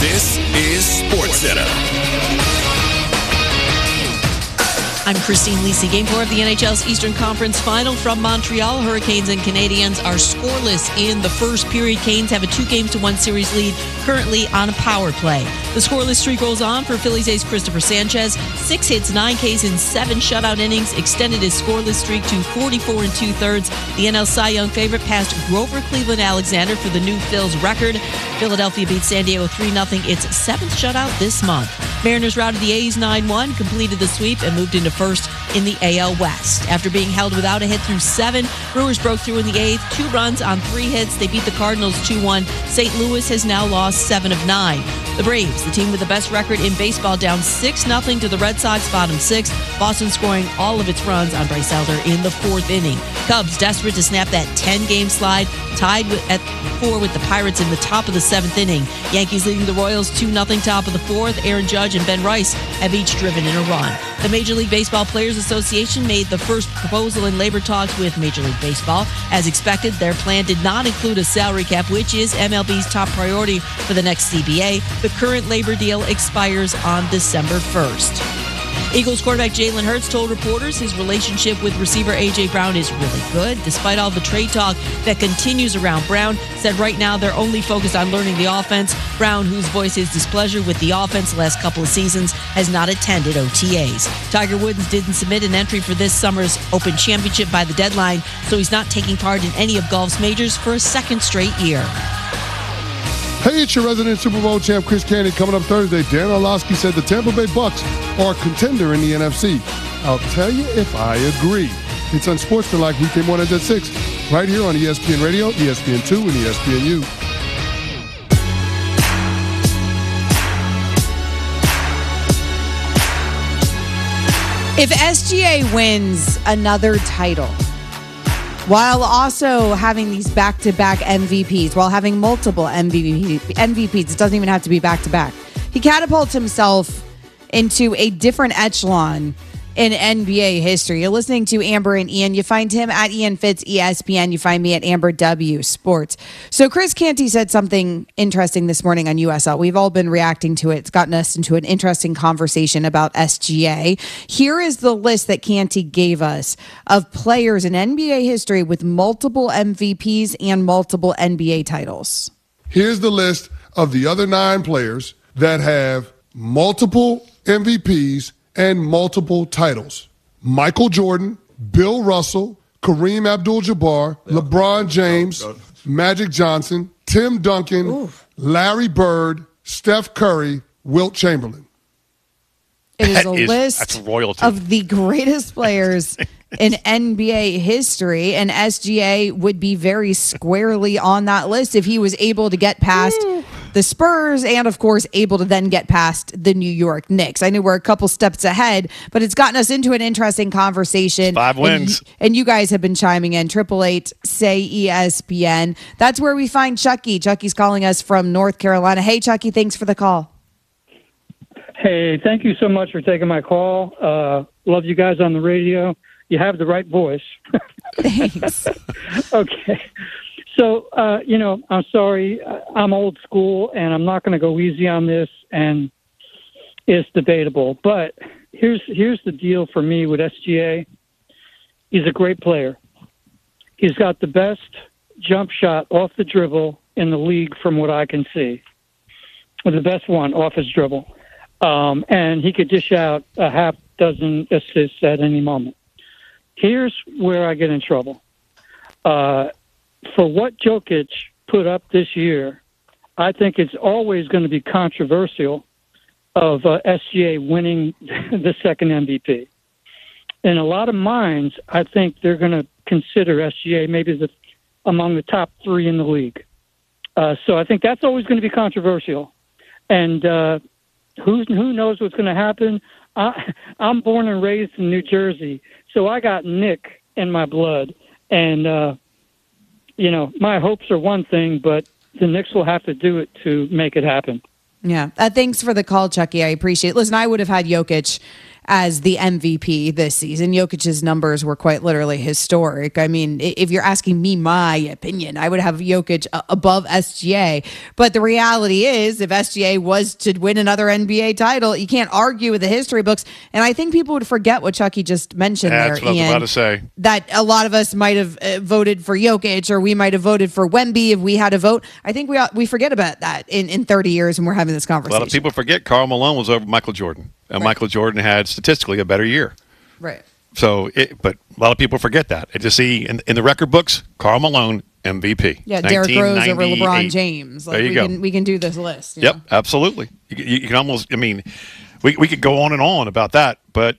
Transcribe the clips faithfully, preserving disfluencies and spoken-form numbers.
This is SportsCenter. I'm Christine Lisi. Game four of the N H L's Eastern Conference Final from Montreal. Hurricanes and Canadiens are scoreless in the first period. Canes have a two games to one series lead currently on a power play. The scoreless streak rolls on for Phillies ace Christopher Sanchez. Six hits, nine Ks in seven shutout innings extended his scoreless streak to forty-four and two-thirds. The N L Cy Young favorite passed Grover Cleveland Alexander for the new Phil's record. Philadelphia beat San Diego three nothing, its seventh shutout this month. Mariners routed the A's nine one, completed the sweep, and moved into first in the A L West. After being held without a hit through seven, Brewers broke through in the eighth. Two runs on three hits. They beat the Cardinals two one. Saint Louis has now lost seven of nine. The Braves, the team with the best record in baseball, down six nothing to the Red Sox, bottom six. Boston scoring all of its runs on Bryce Elder in the fourth inning. Cubs desperate to snap that ten-game slide, tied with, at four with the Pirates in the top of the seventh inning. Yankees leading the Royals two nothing top of the fourth. Aaron Judge and Ben Rice have each driven in a run. The Major League Baseball Players Association made the first proposal in labor talks with Major League Baseball. As expected, their plan did not include a salary cap, which is M L B's top priority for the next C B A. The current labor deal expires on December first. Eagles quarterback Jalen Hurts told reporters his relationship with receiver A J. Brown is really good. Despite all the trade talk that continues around Brown, said right now they're only focused on learning the offense. Brown, who's voiced his displeasure with the offense the last couple of seasons, has not attended O T As. Tiger Woods didn't submit an entry for this summer's Open Championship by the deadline, so he's not taking part in any of golf's majors for a second straight year. Hey, it's your resident Super Bowl champ, Chris Canty. Coming up Thursday, Dan Orlovsky said the Tampa Bay Bucks are a contender in the N F C. I'll tell you if I agree. It's on SportsCenter weekday mornings at six, right here on E S P N Radio, E S P N two, and E S P N U. If S G A wins another title, while also having these back-to-back M V Ps, while having multiple M V Ps, it doesn't even have to be back-to-back, he catapults himself into a different echelon in N B A history. You're listening to Amber and Ian. You find him at Ian Fitz, E S P N. You find me at Amber W Sports. So Chris Canty said something interesting this morning on U S L. We've all been reacting to it. It's gotten us into an interesting conversation about S G A. Here is the list that Canty gave us of players in N B A history with multiple M V Ps and multiple N B A titles. Here's the list of the other nine players that have multiple M V Ps and multiple titles. Michael Jordan, Bill Russell, Kareem Abdul-Jabbar, yeah. LeBron James, oh, Magic Johnson, Tim Duncan, Oof. Larry Bird, Steph Curry, Wilt Chamberlain. It is a is, list of the greatest players in N B A history, and S G A would be very squarely on that list if he was able to get past the Spurs and, of course, able to then get past the New York Knicks. I know we're a couple steps ahead, but it's gotten us into an interesting conversation. Five wins. And, and you guys have been chiming in. Triple eight, say E S P N. That's where we find Chucky. Chucky's calling us from North Carolina. Hey, Chucky, thanks for the call. Hey, thank you so much for taking my call. Uh, love you guys on the radio. You have the right voice. Thanks. Okay. So, uh, you know, I'm sorry. I'm old school, and I'm not going to go easy on this, and it's debatable. But here's here's the deal for me with S G A. He's a great player. He's got the best jump shot off the dribble in the league from what I can see. The best one off his dribble. Um, and he could dish out a half dozen assists at any moment. Here's where I get in trouble. Uh, for what Jokic put up this year, I think it's always going to be controversial of uh, S G A winning the second M V P. In a lot of minds, I think they're going to consider S G A maybe the, among the top three in the league. Uh, so I think that's always going to be controversial. And uh, who who knows what's going to happen? I, I'm born and raised in New Jersey, so I got Nick in my blood. And, uh, you know, my hopes are one thing, but the Knicks will have to do it to make it happen. Yeah. Uh, thanks for the call, Chucky. I appreciate it. Listen, I would have had Jokic as the M V P this season. Jokic's numbers were quite literally historic. I mean, if you're asking me my opinion, I would have Jokic above S G A. But the reality is, if S G A was to win another N B A title, you can't argue with the history books. And I think people would forget what Chucky just mentioned yeah, there, that's what Ian, I was about to say. That a lot of us might have uh, voted for Jokic, or we might have voted for Wemby if we had a vote. I think we we forget about that in, in thirty years when we're having this A conversation. lot of people forget Karl Malone was over Michael Jordan, and Right. Michael Jordan had statistically a better year. Right. So, it, but a lot of people forget that. And to see in, in the record books, Karl Malone M V P. Yeah, Derrick Rose over LeBron James. Like, there you we go. Can, we can do this list. you Yep, know? absolutely. You, you, you can almost. I mean, we we could go on and on about that, but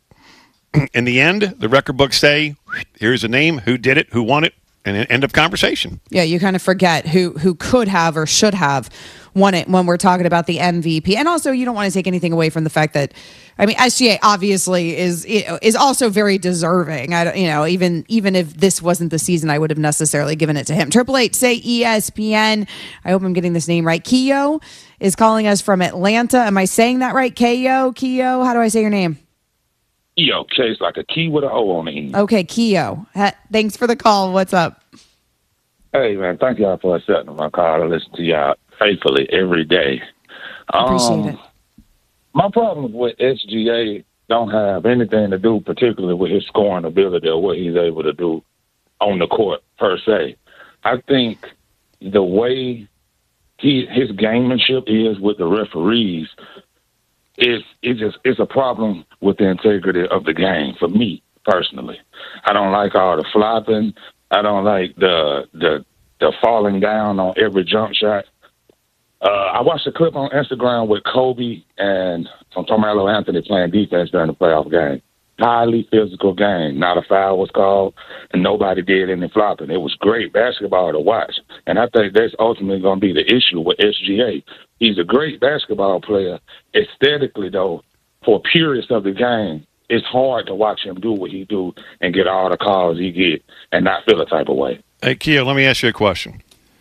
in the end, the record books say, "Here's a name, who did it, who won it." And an end of conversation. Yeah, you kind of forget who who could have or should have won it when we're talking about the M V P. And also, you don't want to take anything away from the fact that, I mean, S G A obviously is you know, is also very deserving. I don't, you know, even even if this wasn't the season, I would have necessarily given it to him. Triple Eight, say E S P N. I hope I'm getting this name right. Keo is calling us from Atlanta. Am I saying that right? Keo, Keo. How do I say your name? Yo, Chase, like a key with an O on the end. Okay, Keo. Ha- thanks for the call. What's up? Hey, man, thank y'all for accepting my call. I listen to y'all faithfully every day. Appreciate it. My problem with S G A don't have anything to do particularly with his scoring ability or what he's able to do on the court per se. I think the way he his gamemanship is with the referees is it just it's a problem with the integrity of the game for me personally. I don't like all the flopping. I don't like the the the falling down on every jump shot. Uh, I watched a clip on Instagram with Kobe and from Carmelo Anthony playing defense during the playoff game. Highly physical game. Not a foul was called, and nobody did any flopping. It was great basketball to watch, and I think that's ultimately going to be the issue with S G A. He's a great basketball player. Aesthetically, though, for purists of the game, it's hard to watch him do what he do and get all the calls he get and not feel a type of way. Hey, Keo, let me ask you a question.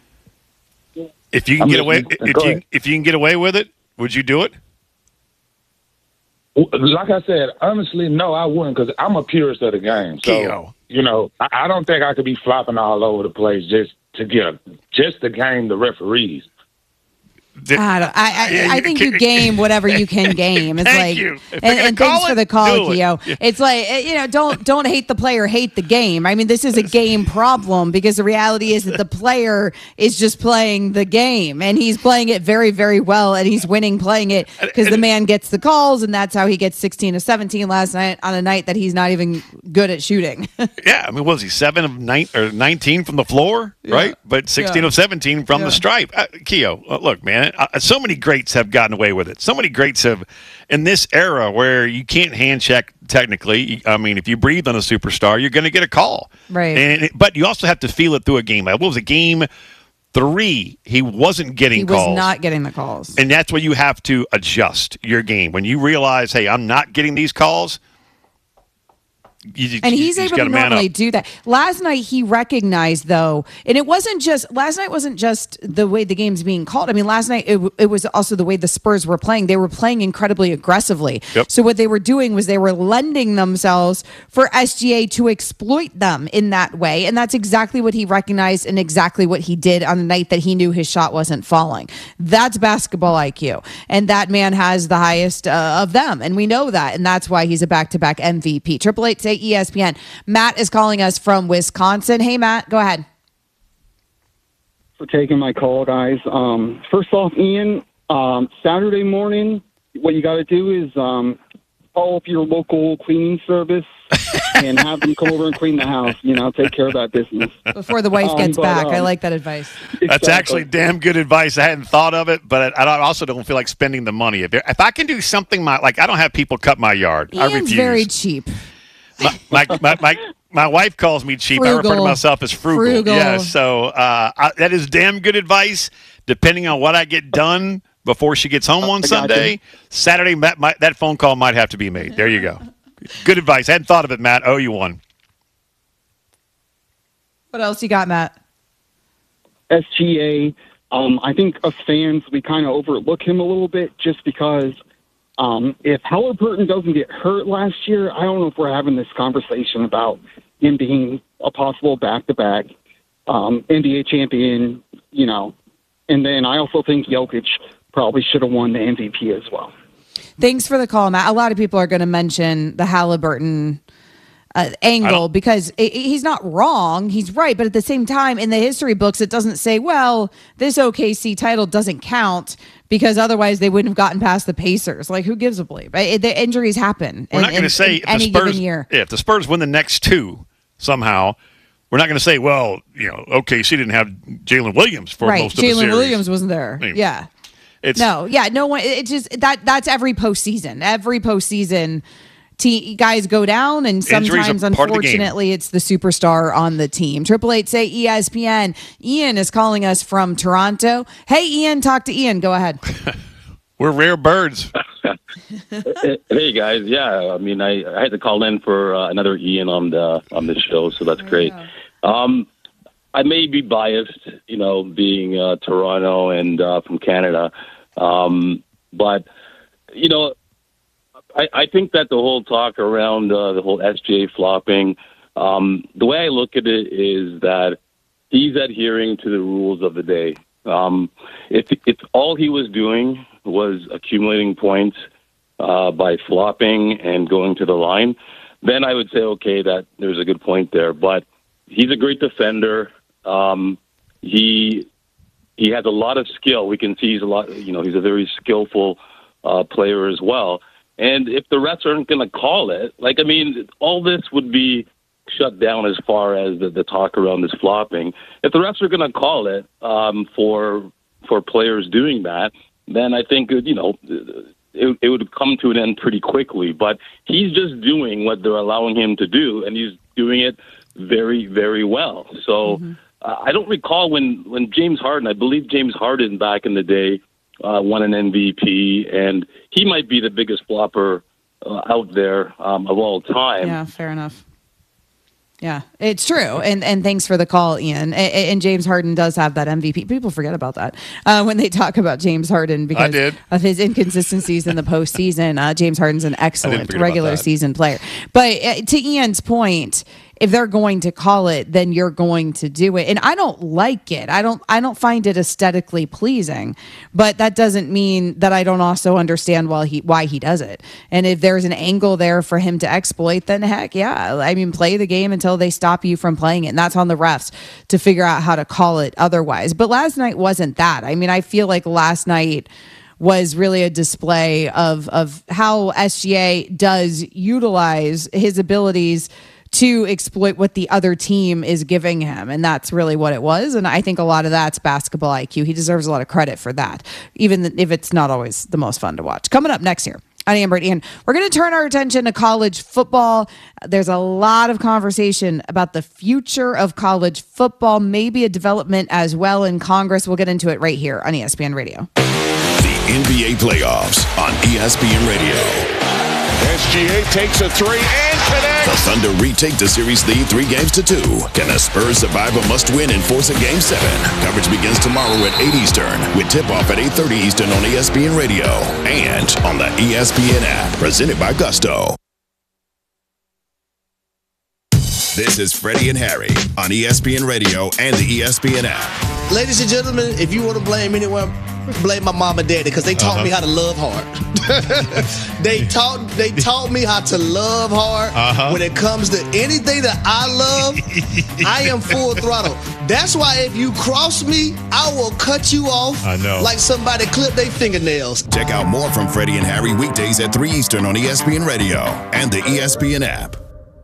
If you can I'm get away, listening. if Go you ahead. if you can get away with it, would you do it? Like I said, honestly, no, I wouldn't because I'm a purist of the game. So, Keo. you know, I, I don't think I could be flopping all over the place just to get a, just to game the referees. Did- I, don't, I, I, Yeah, I you think can- you game whatever you can game. It's Thank like, you. If you're and, gonna and call thanks for it, the call, do it. Keo. Yeah. It's like eh, you know, don't don't hate the player, hate the game. I mean, this is a game problem because the reality is that the player is just playing the game, and he's playing it very, very well, and he's winning playing it because the man gets the calls, and that's how he gets sixteen to seventeen last night on a night that he's not even good at shooting. Yeah, I mean, what was he seven of nine or nineteen from the floor, right? But sixteen Yeah. of seventeen from Yeah. the stripe. Uh, Keo, uh, look, man, uh, so many greats have gotten away with it. So many greats have, in this era where you can't hand check technically. I mean, if you breathe on a superstar, you're going to get a call, Right. And it, but you also have to feel it through a game. Like, what was it, game three? He wasn't getting He was calls. not getting the calls. And that's where you have to adjust your game. When you realize, hey, I'm not getting these calls, you, And you- he's you able gotta to man normally up. do that. Last night he recognized though, and it wasn't just last night wasn't just the way the game's being called. I mean, last night it, w- it was also the way the Spurs were playing. They were playing incredibly aggressively. Yep. So what they were doing was they were lending themselves for S G A to exploit them in that way, and that's exactly what he recognized and exactly what he did on the night that he knew his shot wasn't falling. That's basketball I Q, and that man has the highest uh, of them, and we know that, and that's why he's a back-to-back M V P. Triple Eight say E S P N. Matt is calling us from Wisconsin. Hey, Matt, go ahead. For taking my call, guys. Um, first off, Ian, um, Saturday morning, what you got to do is um, call up your local cleaning service and have them come over and clean the house. You know, take care of that business. Before the wife Um, gets but, back. I um, like that advice. That's Exactly. actually damn good advice. I hadn't thought of it, but I, I also don't feel like spending the money. If, there- if I can do something, my, like I don't have people cut my yard. I Ian's refuse. very cheap. my, my, my, my, my wife calls me cheap. I refer to Frugal. myself as frugal. Frugal. Yeah, so uh, I, that is damn good advice. Depending on what I get done before she gets home on I got Sunday, you. Saturday, that, might, that phone call might have to be made. There you go. Good advice. I hadn't thought of it, Matt. Oh, you won. What else you got, Matt? S G A, um, I think us fans, we kind of overlook him a little bit just because Um, if Halliburton doesn't get hurt last year, I don't know if we're having this conversation about him being a possible back-to-back um, N B A champion, you know. And then I also think Jokic probably should have won the M V P as well. Thanks for the call, Matt. A lot of people are going to mention the Halliburton uh, angle because it, he's not wrong. He's right. But at the same time, in the history books, it doesn't say, well, this O K C title doesn't count because otherwise they wouldn't have gotten past the Pacers. Like, who gives a bleep? The injuries happen. We're in, not going to say in if any the Spurs, given year. if the Spurs win the next two somehow, we're not going to say, well, you know, O K C didn't have Jalen Williams for right. most of the series. Jalen Williams wasn't there. Anyway. Yeah. It's, no, yeah, no one. It's just that that's every postseason. Every postseason, te- guys go down, and sometimes, unfortunately, it's the superstar on the team. Triple eight say E S P N. Ian is calling us from Toronto. Hey, Ian, talk to Ian. Go ahead. We're rare birds. Hey guys, yeah. I mean, I, I had to call in for uh, another Ian on the on the show, so that's great. Um, I may be biased, you know, being uh, Toronto and uh, from Canada. Um, but, you know, I, I think that the whole talk around uh, the whole S G A flopping, um, the way I look at it is that he's adhering to the rules of the day. Um, if, if all he was doing was accumulating points uh, by flopping and going to the line, then I would say, okay, that there's a good point there. But he's a great defender. Um, he he has a lot of skill. We can see he's a lot. You know, he's a very skillful uh, player as well. And if the refs aren't going to call it, like I mean, all this would be shut down as far as the, the talk around this flopping. If the refs are going to call it um, for for players doing that, then I think you know it, it would come to an end pretty quickly. But he's just doing what they're allowing him to do, and he's doing it very, very well. So. Mm-hmm. I don't recall when, when James Harden, I believe James Harden back in the day, uh, won an M V P, and he might be the biggest flopper uh, out there um, of all time. Yeah, fair enough. Yeah, it's true. And and thanks for the call, Ian. And, and James Harden does have that M V P. People forget about that uh, when they talk about James Harden because of his inconsistencies in the postseason. Uh, James Harden's an excellent regular season player. But uh, to Ian's point, if they're going to call it, then you're going to do it. And I don't like it. I don't I don't find it aesthetically pleasing. But that doesn't mean that I don't also understand why he why he does it. And if there's an angle there for him to exploit, then heck yeah. I mean, play the game until they stop you from playing it. And that's on the refs to figure out how to call it otherwise. But last night wasn't that. I mean, I feel like last night was really a display of of how S G A does utilize his abilities to exploit what the other team is giving him. And that's really what it was. And I think a lot of that's basketball I Q. He deserves a lot of credit for that, even if it's not always the most fun to watch. Coming up next here on Amber and Ian, we're going to turn our attention to college football. There's a lot of conversation about the future of college football, maybe a development as well in Congress. We'll get into it right here on E S P N Radio. The N B A playoffs on E S P N Radio. S G A takes a three and connects. The Thunder retake the series lead three games to two. Can the Spurs survive a must-win and force a game seven? Coverage begins tomorrow at eight Eastern with tip-off at eight thirty Eastern on E S P N Radio and on the E S P N app. Presented by Gusto. This is Freddie and Harry on E S P N Radio and the E S P N app. Ladies and gentlemen, if you want to blame anyone, blame my mom and daddy because they taught uh-huh. me how to love hard. they taught they taught me how to love hard. Uh-huh. When it comes to anything that I love, I am full throttle. That's why if you cross me, I will cut you off. I know. Like somebody clipped their fingernails. Check out more from Freddie and Harry weekdays at three Eastern on E S P N Radio and the E S P N app.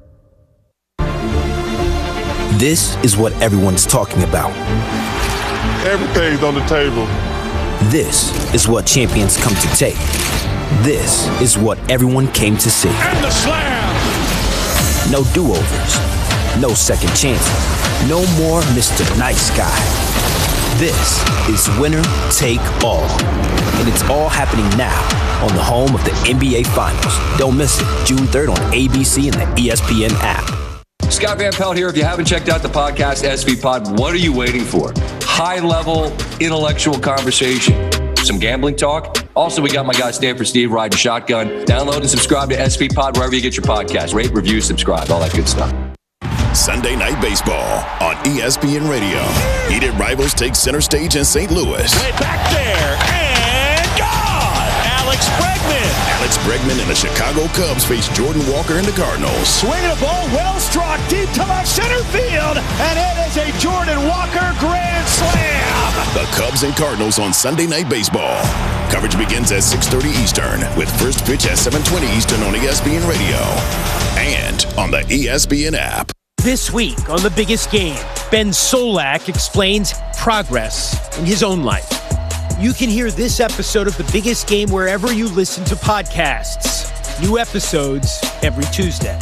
This is what everyone's talking about. Everything's on the table. This is what champions come to take. This is what everyone came to see. And the slam! No do-overs. No second chances. No more Mister Nice Guy. This is winner take all. And it's all happening now on the home of the N B A Finals. Don't miss it. June third on A B C and the E S P N app. Scott Van Pelt here. If you haven't checked out the podcast, S V Pod, what are you waiting for? High-level intellectual conversation. Some gambling talk Also, we got my guy Stanford Steve riding shotgun. Download and subscribe to S P Pod wherever you get your podcast. Rate, review, subscribe, all that good stuff. Sunday Night Baseball on E S P N Radio. Heated rivals take center stage in Saint Louis. Way back there, and gone! Alex Bregman. Alex Bregman and the Chicago Cubs face Jordan Walker and the Cardinals. Swinging a ball, well struck, deep to left center field, and it is a Jordan Walker grand slam! The Cubs and Cardinals on Sunday Night Baseball. Coverage begins at six thirty Eastern, with first pitch at seven twenty Eastern on E S P N Radio and on the E S P N app. This week on The Biggest Game, Ben Solak explains progress in his own life. You can hear this episode of The Biggest Game wherever you listen to podcasts. New episodes every Tuesday.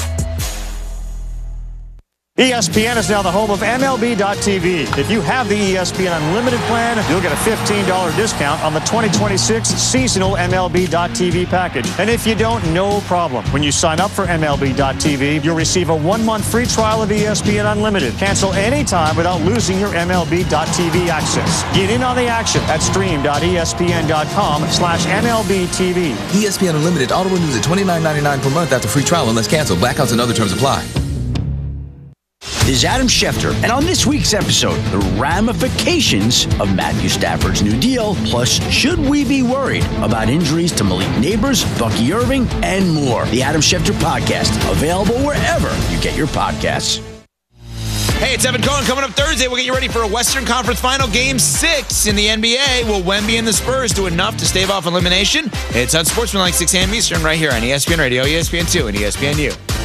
E S P N is now the home of M L B dot T V. If you have the E S P N Unlimited plan, you'll get a fifteen dollars discount on the twenty twenty-six seasonal M L B dot T V package. And if you don't, no problem. When you sign up for M L B dot T V, you'll receive a one-month free trial of E S P N Unlimited. Cancel anytime without losing your M L B dot T V access. Get in on the action at stream dot E S P N dot com slash M L B T V. E S P N Unlimited auto renews at twenty-nine ninety-nine per month after free trial unless canceled. Blackouts and other terms apply. This is Adam Schefter, and on this week's episode, the ramifications of Matthew Stafford's new deal, plus should we be worried about injuries to Malik Neighbors, Bucky Irving, and more. The Adam Schefter Podcast, available wherever you get your podcasts. Hey, it's Evan Cohen. Coming up Thursday, we'll get you ready for a Western Conference Final Game six in the N B A. Will Wemby and the Spurs do enough to stave off elimination? It's on Sportsmanlike six a.m. Eastern right here on E S P N Radio, E S P N two, and E S P N U.